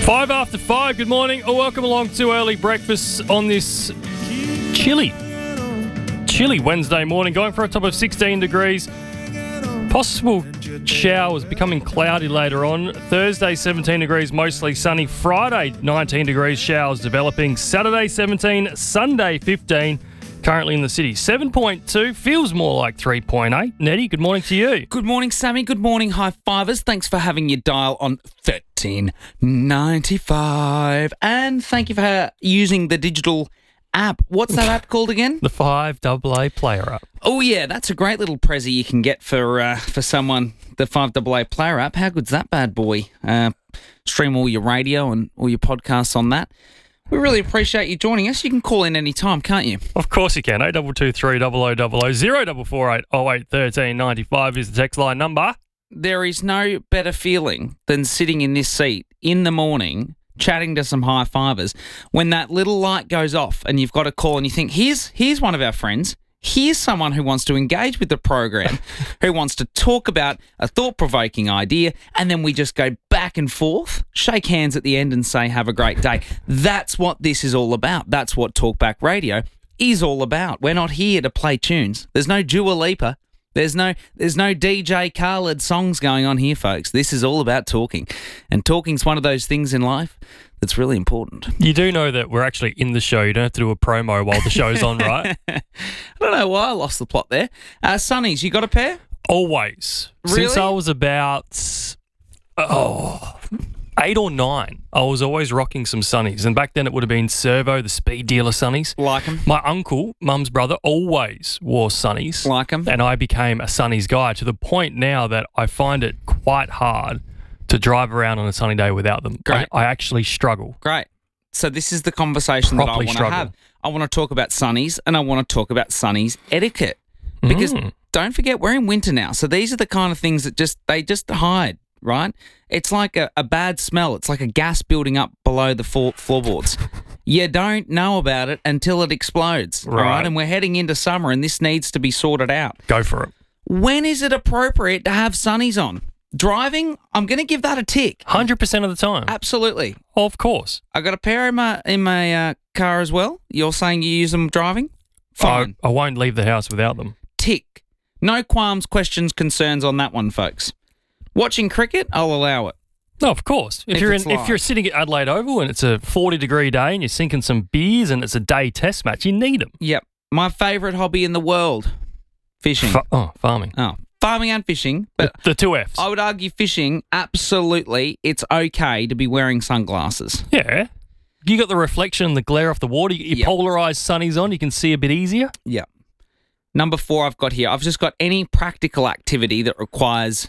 Five after 5, good morning, or welcome along to early breakfast on this chilly Wednesday morning, going for a top of 16 degrees. Possible showers becoming cloudy later on. Thursday, 17 degrees, mostly sunny. Friday, 19 degrees, showers developing. Saturday, 17, Sunday, 15. Currently in the city, 7.2, feels more like 3.8. Nettie, good morning to you. Good morning, Sammy. Good morning, high fivers. Thanks for having your dial on 1395. And thank you for using the digital app. What's that app called again? The 5AA Player app. Oh, yeah, that's a great little prezi you can get for someone, the 5AA Player app. How good's that bad boy? Stream all your radio and all your podcasts on that. We really appreciate you joining us. You can call in any time, can't you? Of course you can. 8223 0000 0448 08 13 95 is the text line number. There is no better feeling than sitting in this seat in the morning chatting to some high fivers when that little light goes off and you've got a call and you think, here's one of our friends. Here's someone who wants to engage with the program, who wants to talk about a thought-provoking idea, and then we just go back and forth, shake hands at the end and say, have a great day. That's what this is all about. That's what Talkback Radio is all about. We're not here to play tunes. There's no Dua Lipa. There's no DJ Khaled songs going on here, folks. This is all about talking. And talking's one of those things in life that's really important. You do know that we're actually in the show. You don't have to do a promo while the show's on, right? I don't know why I lost the plot there. Sunnies, you got a pair? Always. Really? Since I was about 8 or 9, I was always rocking some Sunnies. And back then it would have been Servo, the speed dealer Sunnies. Like them. My uncle, mum's brother, always wore Sunnies. Like them. And I became a Sunnies guy to the point now that I find it quite hard to drive around on a sunny day without them. Great. I actually struggle. Great. So this is the conversation that I Properly want to struggle. have. I want to talk about Sunnies and I want to talk about Sunnies etiquette. Because don't forget, we're in winter now. So these are the kind of things that they just hide, right? It's like a bad smell. It's like a gas building up below the floorboards. You don't know about it until it explodes, all right? And we're heading into summer and this needs to be sorted out. Go for it. When is it appropriate to have Sunnies on? Driving, I'm going to give that a tick. 100% of the time. Absolutely. Of course. I got a pair in my car as well. You're saying you use them driving? Fine. I won't leave the house without them. Tick. No qualms, questions, concerns on that one, folks. Watching cricket, I'll allow it. No, of course. If you're sitting at Adelaide Oval and it's a 40-degree day and you're sinking some beers and it's a day test match, you need them. Yep. My favourite hobby in the world, fishing. Farming. Oh, farming and fishing. But the two Fs. I would argue fishing, absolutely, it's okay to be wearing sunglasses. Yeah. You got the reflection and the glare off the water. You polarised sunnies on, you can see a bit easier. Yeah. Number 4 I've got here. I've just got any practical activity that requires,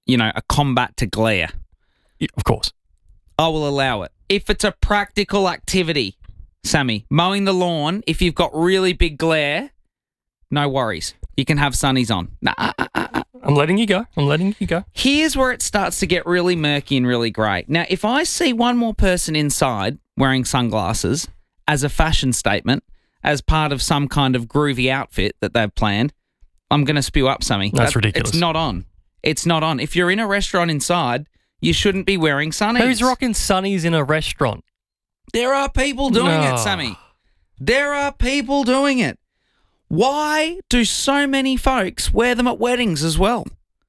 a combat to glare. Yeah, of course. I will allow it. If it's a practical activity, Sammy, mowing the lawn, if you've got really big glare, no worries. You can have sunnies on. I'm letting you go. Here's where it starts to get really murky and really grey. Now, if I see one more person inside wearing sunglasses as a fashion statement, as part of some kind of groovy outfit that they've planned, I'm going to spew up, Sammy. That's ridiculous. It's not on. It's not on. If you're in a restaurant inside, you shouldn't be wearing sunnies. Who's rocking sunnies in a restaurant? There are people doing it, Sammy. There are people doing it. Why do so many folks wear them at weddings as well?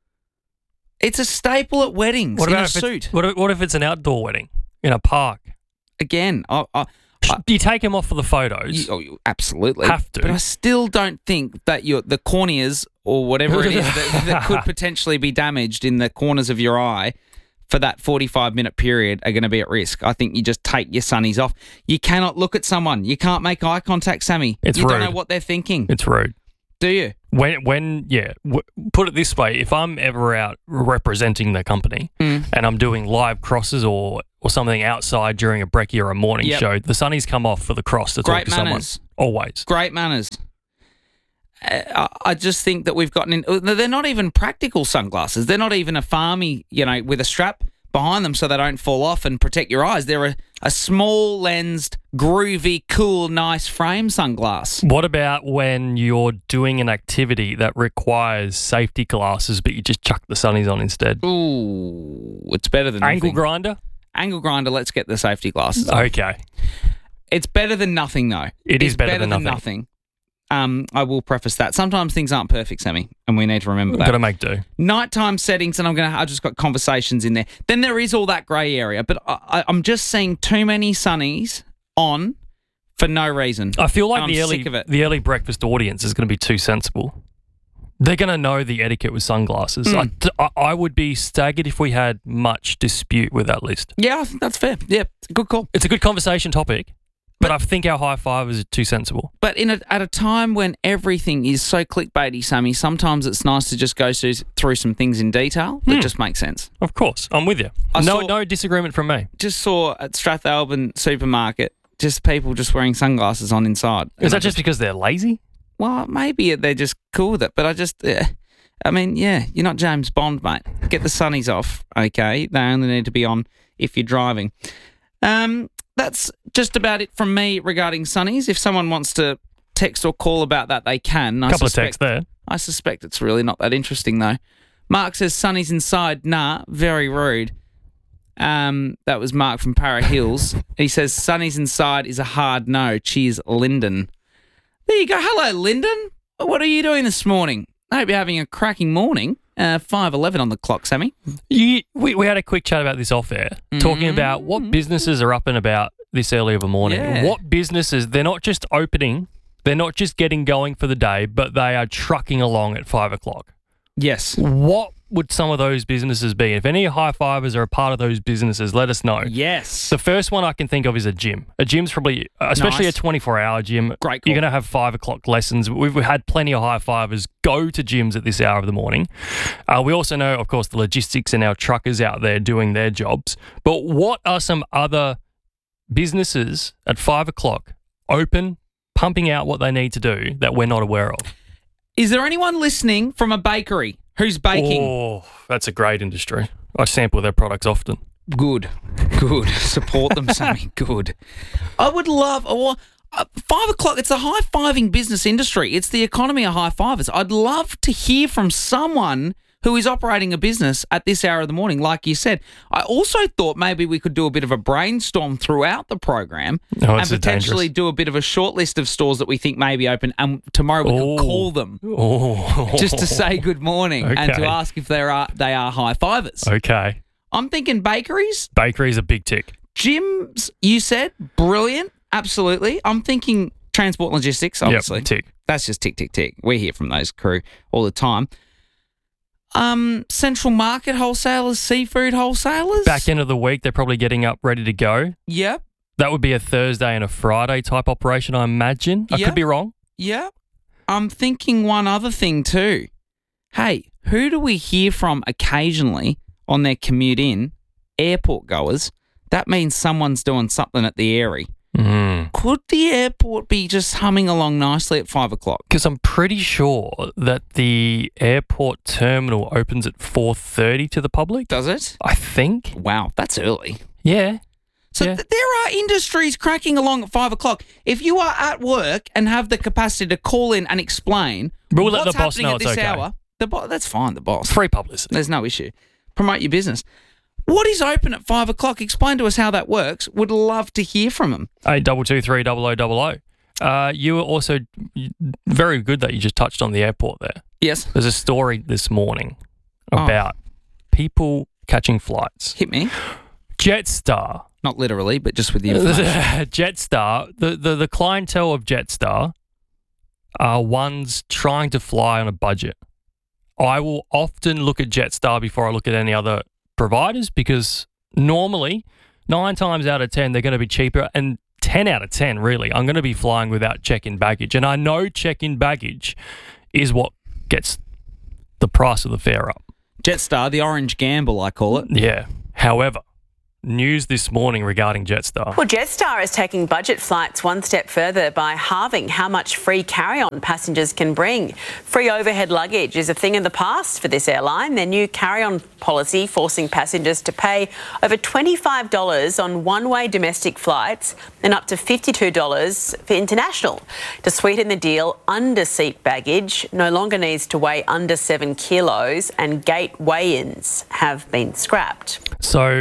It's a staple at weddings in a suit. What if it's an outdoor wedding in a park? Again, Do you take them off for the photos? You absolutely have to. But I still don't think that the corneas or whatever it is that could potentially be damaged in the corners of your eye for that 45-minute period are going to be at risk. I think you just take your sunnies off. You cannot look at someone. You can't make eye contact, Sammy. It's you rude. don't know what they're thinking. It's rude. Do you? Put it this way, if I'm ever out representing the company and I'm doing live crosses or something outside during a brekkie or a morning show, the sunnies come off for the cross to talk to someone. Always. Great manners. I just think that we've gotten in. They're not even practical sunglasses. They're not even a farmy, with a strap behind them so they don't fall off and protect your eyes. They're a small lensed, groovy, cool, nice frame sunglass. What about when you're doing an activity that requires safety glasses but you just chuck the sunnies on instead? Ooh, it's better than Ankle nothing. grinder? Angle grinder, let's get the safety glasses on. Okay. It's better than nothing, though. It is It's better than nothing. I will preface that. Sometimes things aren't perfect, Sammy, and we need to remember that. Got to make do. Nighttime settings, and I just got conversations in there. Then there is all that grey area, but I'm just seeing too many sunnies on for no reason. I feel like I'm sick of it. the early breakfast audience is going to be too sensible. They're going to know the etiquette with sunglasses. I would be staggered if we had much dispute with that list. Yeah, I think that's fair. Yeah, good call. It's a good conversation topic, but I think our high fivers are too sensible. But at a time when everything is so clickbaity, Sammy, sometimes it's nice to just go through some things in detail that just make sense. Of course, I'm with you. No disagreement from me. Just saw at Strathalbyn supermarket, just people just wearing sunglasses on inside. Is that just because they're lazy? Well, maybe they're just cool with it, but you're not James Bond, mate. Get the sunnies off, okay? They only need to be on if you're driving. That's just about it from me regarding sunnies. If someone wants to text or call about that, they can. Couple of texts there. I suspect it's really not that interesting, though. Mark says, sunnies inside, nah, very rude. That was Mark from Para Hills. He says, sunnies inside is a hard no. Cheers, Lyndon. There you go. Hello, Lyndon. What are you doing this morning? I hope you're having a cracking morning. 5:11 on the clock, Sammy. We had a quick chat about this off air, talking about what businesses are up and about this early of a morning. Yeah. What businesses, they're not just opening, they're not just getting going for the day, but they are trucking along at 5 o'clock. Yes. What would some of those businesses be? If any high fivers are a part of those businesses, let us know. Yes. The first one I can think of is a gym. A gym's probably, especially Nice. a 24-hour gym. Great call. You're going to have 5 o'clock lessons. We've had plenty of high fivers go to gyms at this hour of the morning. We also know, of course, the logistics and our truckers out there doing their jobs. But what are some other businesses at 5 o'clock open, pumping out what they need to do that we're not aware of? Is there anyone listening from a bakery who's baking? Oh, that's a great industry. I sample their products often. Good. Support them, Sammy. Good. I would love... 5 o'clock, it's a high-fiving business industry. It's the economy of high-fivers. I'd love to hear from someone who is operating a business at this hour of the morning, like you said. I also thought maybe we could do a bit of a brainstorm throughout the program and potentially do a bit of a short list of stores that we think may be open, and tomorrow we could call them just to say good morning and to ask if they are high-fivers. Okay. I'm thinking bakeries. Bakery's a big tick. Gyms, you said, brilliant. Absolutely. I'm thinking transport and logistics, obviously. Yep, tick. That's just tick, tick, tick. We hear from those crew all the time. Central market wholesalers, seafood wholesalers. Back end of the week, they're probably getting up, ready to go. Yep. That would be a Thursday and a Friday type operation, I imagine. I could be wrong. Yep. I'm thinking one other thing too. Hey, who do we hear from occasionally on their commute in? Airport goers. That means someone's doing something at the Airy. Could the airport be just humming along nicely at 5 o'clock? Because I'm pretty sure that the airport terminal opens at 4:30 to the public. Does it? I think. Wow, that's early. Yeah. So Yeah. there are industries cracking along at 5 o'clock. If you are at work and have the capacity to call in and explain We'll let what's the boss happening know at it's this okay. hour, that's fine, the boss. Free publicity. There's no issue. Promote your business. What is open at 5 o'clock? Explain to us how that works. Would love to hear from them. 82230000. You were also very good that you just touched on the airport there. Yes. There's a story this morning about people catching flights. Hit me. Jetstar. Not literally, but just with the information. Jetstar, the clientele of Jetstar are ones trying to fly on a budget. I will often look at Jetstar before I look at any other providers because normally 9 times out of 10 they're going to be cheaper, and 10 out of 10 really I'm going to be flying without check-in baggage, and I know check-in baggage is what gets the price of the fare up. Jetstar, the orange gamble, I call it. Yeah. However, news this morning regarding Jetstar. Well, Jetstar is taking budget flights one step further by halving how much free carry-on passengers can bring. Free overhead luggage is a thing of the past for this airline. Their new carry-on policy forcing passengers to pay over $25 on one-way domestic flights and up to $52 for international. To sweeten the deal, under-seat baggage no longer needs to weigh under 7 kilos, and gate weigh-ins have been scrapped. So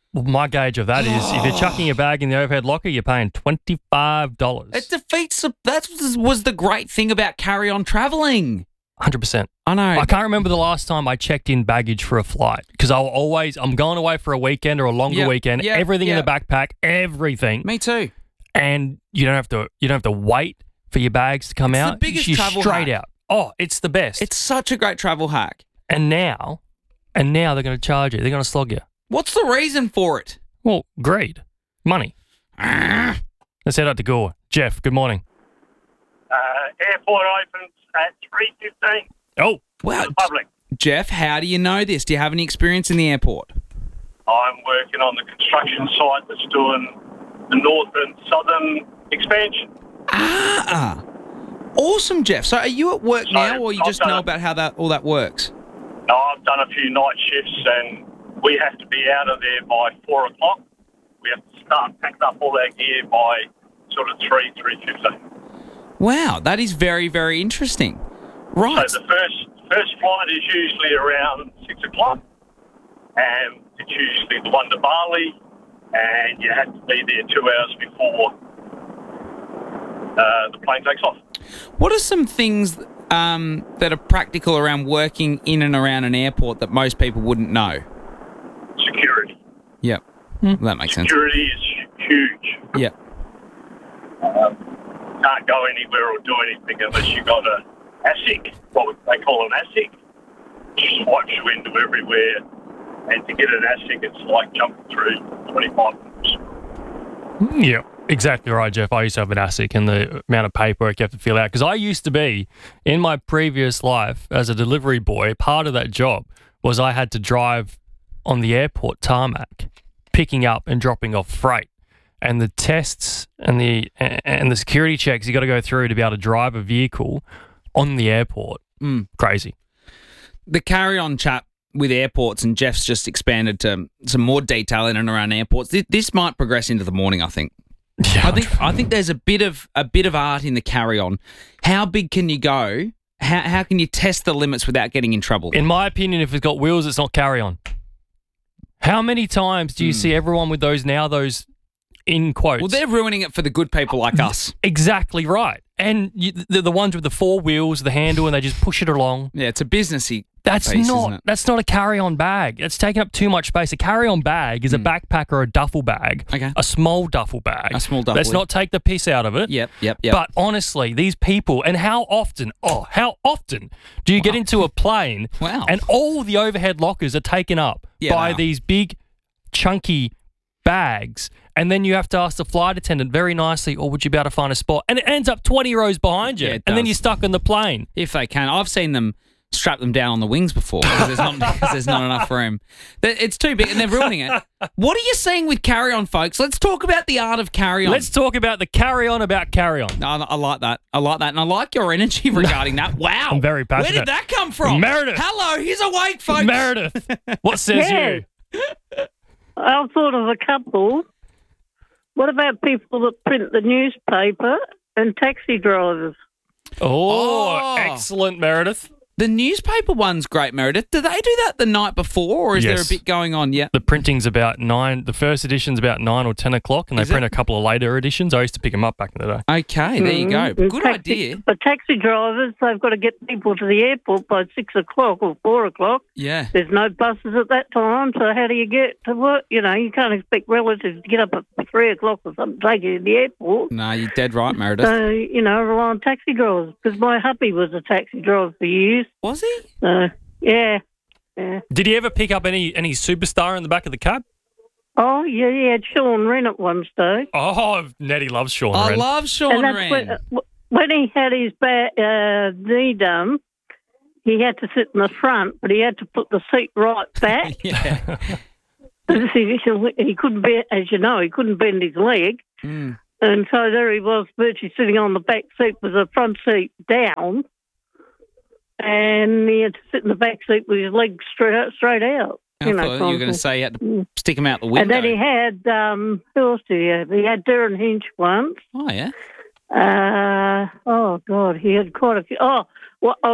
Well, my gauge of that is if you're chucking your bag in the overhead locker, you're paying $25. It defeats that was the great thing about carry-on travelling. 100%. I know. I can't remember the last time I checked in baggage for a flight because I'm going away for a weekend or a longer weekend. Everything in the backpack, everything. Me too. And you don't have to wait for your bags to come out. It's the biggest You're travel straight hack. out. Oh, it's the best. It's such a great travel hack. And now they're going to charge you. They're going to slog you. What's the reason for it? Well, greed, money. Let's head out to Gore. Jeff, good morning. Airport opens at 3:15. Oh, Wow. Public. Jeff, how do you know this? Do you have any experience in the airport? I'm working on the construction site that's doing the north and southern expansion. Awesome, Jeff. So are you at work now, or you I've just done know it. about how all that works? Now, I've done a few night shifts and we have to be out of there by 4 o'clock. We have to start packing up all our gear by sort of 3:15. Wow, that is very, very interesting. Right. So the first flight is usually around 6 o'clock, and it's usually the one to Bali, and you have to be there 2 hours before the plane takes off. What are some things that are practical around working in and around an airport that most people wouldn't know? Security. Yep. That makes sense. Security is huge. Yep. Can't go anywhere or do anything unless you got a ASIC, what they call an ASIC. Just swipes you into everywhere, and to get an ASIC, it's like jumping through 25 hoops. yeah, exactly right, Jeff. I used to have an ASIC and the amount of paperwork you have to fill out because I used to be, in my previous life as a delivery boy, part of that job was I had to drive on the airport tarmac, picking up and dropping off freight. And the tests and the security checks you got to go through to be able to drive a vehicle on the airport. Crazy. The carry-on chat with airports, and Jeff's just expanded to some more detail in and around airports. This might progress into the morning, I think. Yeah, I think there's a bit of art in the carry-on. How big can you go? How can you test the limits without getting in trouble? in my opinion, if it's got wheels, it's not carry-on. How many times do you see everyone with those in quotes? Well, they're ruining it for the good people like us. Exactly right. And the ones with the four wheels, the handle, and they just push it along. Yeah, it's a businessy That's piece, isn't it? that's not a carry-on bag. It's taking up too much space. A carry-on bag is a backpack or a duffel bag. Okay. A small duffel bag. A small duffel. Let's not take the piss out of it. Yep. But honestly, these people, and how often do you get into a plane Wow. and all the overhead lockers are taken up by they are. these big, chunky bags, and then you have to ask the flight attendant very nicely, or would you be able to find a spot? And it ends up 20 rows behind you, Yeah, it and then does. you're stuck on the plane. If they can. I've seen them strap them down on the wings before because there's not enough room. It's too big and they're ruining it. What are you saying with carry-on, folks? Let's talk about the art of carry-on. Let's talk about the carry-on about carry-on. I like that. And I like your energy regarding that. Wow. I'm very passionate. Where did that come from? Meredith. Hello, he's awake, folks. Meredith, what says Yeah. you? I've thought of a couple. What about people that print the newspaper and taxi drivers? Oh, excellent, Meredith. The newspaper one's great, Meredith. Do they do that the night before, or is there a Yes. bit going on yet? The printing's about 9. The first edition's about 9 or 10 o'clock, and they Is print it? a couple of later editions. I used to pick them up back in the day. Okay, there you go. And Good idea. But taxi drivers, they've got to get people to the airport by 6 o'clock or 4 o'clock. Yeah. There's no buses at that time, so how do you get to work? You know, you can't expect relatives to get up at 3 o'clock or something, take you to the airport. No, you're dead right, Meredith. So, you know, rely on taxi drivers, because my hubby was a taxi driver for years. Was he? Yeah. Did he ever pick up any superstar in the back of the cab? Oh, yeah, he had Sean Wren at one stage. Oh, Nettie loves Sean I Wren. love Sean And that's Wren. when he had his knee done, he had to sit in the front, but he had to put the seat right back. Yeah. He couldn't bend, as you know, he couldn't bend his leg. Mm. And so there he was, virtually sitting on the back seat with the front seat down. And he had to sit in the back seat with his legs straight out. I thought you were going to say you had to stick him out the window. And then he had, who else did he have? He had Darren Hinch once. Oh, yeah. Oh, God, he had quite a few. Oh, well,